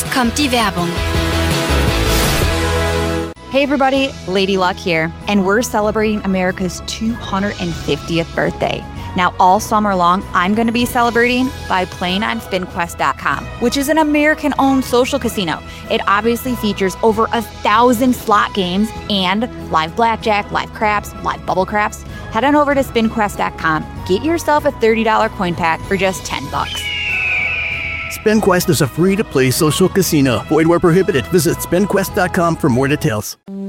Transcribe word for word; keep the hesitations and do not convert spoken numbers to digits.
Jetzt kommt die Werbung. Hey everybody, Lady Luck here, and we're celebrating America's two hundred fiftieth birthday. Now, all summer long, I'm going to be celebrating by playing on spin quest dot com, which is an American-owned social casino. It obviously features over a thousand slot games and live blackjack, live craps, live bubble craps. Head on over to spin quest dot com, get yourself a thirty dollars coin pack for just ten bucks. SpinQuest is a free-to-play social casino. Void where prohibited. Visit spin quest dot com for more details.